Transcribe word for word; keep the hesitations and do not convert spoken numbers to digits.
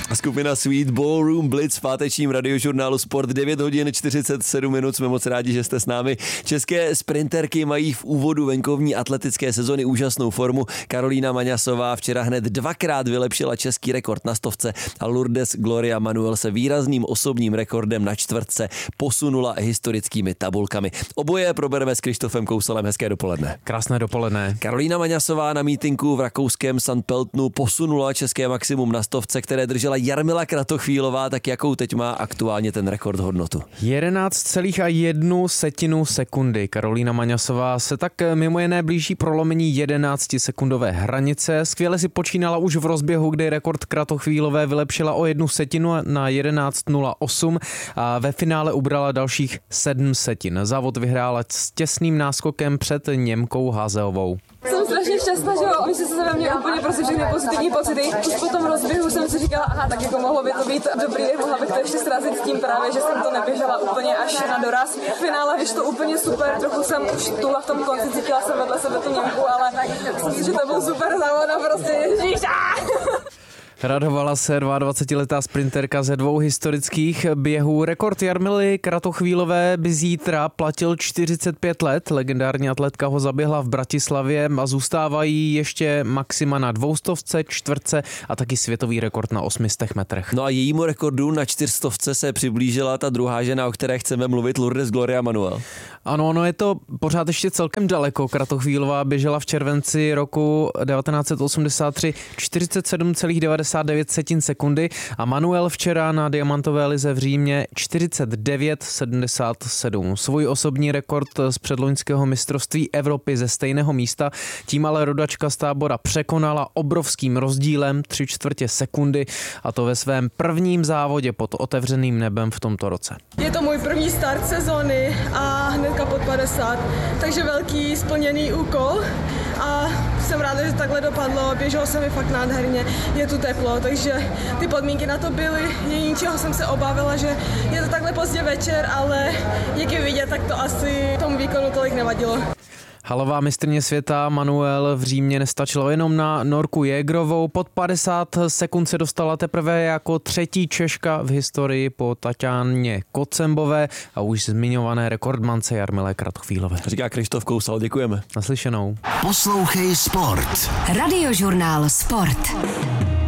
Skupina Sweet Ballroom Blitz v pátečním radiožurnálu Sport devět hodin čtyřicet sedm minut. Jsme moc rádi, že jste s námi. České sprinterky mají v úvodu venkovní atletické sezony úžasnou formu. Karolína Maňasová včera hned dvakrát vylepšila český rekord na stovce a Lourdes Gloria Manuel se výrazným osobním rekordem na čtvrtce posunula historickými tabulkami. Oboje probereme s Krištofem Kousalem. Hezké dopoledne. Krásné dopoledne. Karolína Maňasová na mítinku v rakouském Sankt Pöltenu posunula české maximum na stovce, které držela Jarmila Kratochvílová, tak jakou teď má aktuálně ten rekord hodnotu? jedenáct celá jedna setinu sekundy. Karolína Maňasová se tak mimo jiné blíží prolomení jedenáctisekundové hranice. Skvěle si počínala už v rozběhu, kdy rekord Kratochvílové vylepšila o jednu setinu na jedenáct nula osm a ve finále ubrala dalších sedm setin. Závod vyhrála s těsným náskokem před Němkou Hazeovou. Jsem strašně šťastná, že jo, oni se se ve mně úplně prostě všechny pozitivní pocity. Už po tom rozběhu jsem si říkala, aha, tak jako mohlo by to být dobrý, mohla bych to ještě srazit s tím právě, že jsem to neběžela úplně až na doraz. V finále vyšlo úplně super, trochu jsem už tuhle v tom konci, cítila jsem vedle sebe tu Němku, ale myslím si, že to byl super závod a prostě ježiša! Radovala se dvacetiletá sprinterka ze dvou historických běhů. Rekord Jarmily Kratochvílové by zítra platil čtyřicet pět let. Legendární atletka ho zaběhla v Bratislavě a zůstávají ještě maxima na dvoustovce, čtvrtce a taky světový rekord na osmistech metrech. No a jejímu rekordu na čtyřstovce se přiblížila ta druhá žena, o které chceme mluvit, Lourdes Gloria Manuel. Ano, ono je to pořád ještě celkem daleko. Kratochvílová běžela v červenci roku devatenáct set osmdesát tři čtyřicet sedm celá devadesát devět sekundy a Manuel včera na diamantové lize v Římě čtyřicet devět sedmdesát sedm. Svůj osobní rekord z předloňského mistrovství Evropy ze stejného místa tím ale rodačka z Tábora překonala obrovským rozdílem tři čtvrtě sekundy a to ve svém prvním závodě pod otevřeným nebem v tomto roce. Je to můj první start sezony a hnedka pod padesát, takže velký splněný úkol a jsem ráda, že takhle dopadlo, běželo se mi fakt nádherně, je tu teplo, takže ty podmínky na to byly, jediný čeho jsem se obávila, že je to takhle pozdě večer, ale jak je vidět, tak to asi tomu výkonu tolik nevadilo. Halová mistryně světa Manuel v Římě nestačilo jenom na Norku Jägerovou. Pod padesát sekund se dostala teprve jako třetí Češka v historii po Taťáně Kocembové a už zmiňované rekordmance Jarmile Kratochvílové. Říká Krištof Kousal, děkujeme. Naslyšenou. Poslouchej Sport. Radiožurnál Sport.